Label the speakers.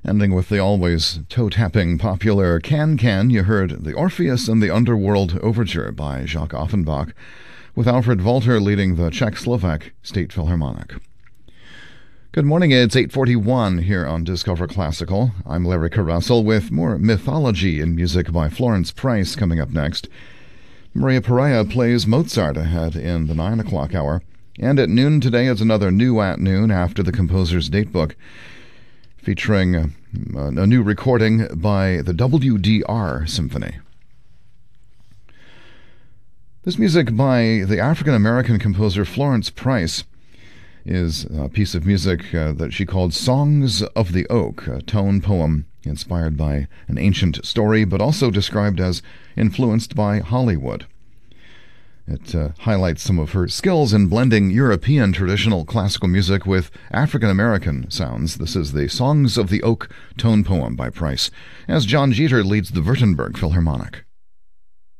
Speaker 1: Ending with the always toe-tapping popular Can Can, you heard the Orpheus and the Underworld Overture by Jacques Offenbach, with Alfred Walter leading the Czech-Slovak State Philharmonic. Good morning, it's 8:41 here on Discover Classical. I'm Larry Carrussell with more mythology and music by Florence Price coming up next. Maria Pereira plays Mozart ahead in the 9 o'clock hour. And at noon today is another New at Noon after the composer's datebook, featuring a new recording by the WDR Symphony. This music by the African-American composer Florence Price is a piece of music that she called Songs of the Oak, a tone poem inspired by an ancient story, but also described as influenced by Hollywood. It highlights some of her skills in blending European traditional classical music with African-American sounds. This is the Songs of the Oak tone poem by Price, as John Jeter leads the Württemberg Philharmonic.